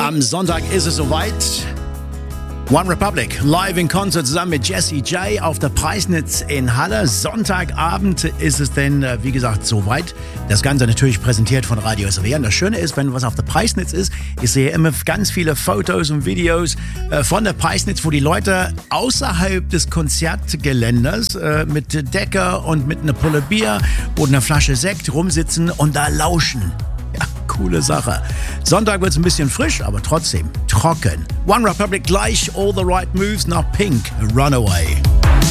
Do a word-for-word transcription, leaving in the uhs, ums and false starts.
Am Sonntag ist es soweit. One Republic live in Concert zusammen mit Jessie J auf der Preisnitz in Halle. Sonntagabend ist es denn, wie gesagt, soweit. Das Ganze natürlich präsentiert von Radio S W R. Und das Schöne ist, wenn was auf der Preisnitz ist, ich sehe immer ganz viele Fotos und Videos äh, von der Preisnitz, wo die Leute außerhalb des Konzertgeländers äh, mit Decke und mit einer Pulle Bier oder einer Flasche Sekt rumsitzen und da lauschen. Ja, coole Sache. Sonntag wird es ein bisschen frisch, aber trotzdem trocken. One Republic gleich, All the Right Moves nach Pink, Runaway.